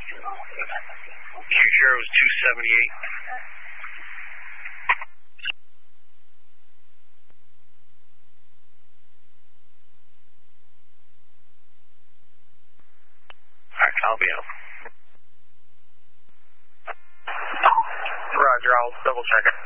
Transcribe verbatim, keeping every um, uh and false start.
Q zero is two seventy-eight. Alright, I'll be out. Roger, I'll double check it.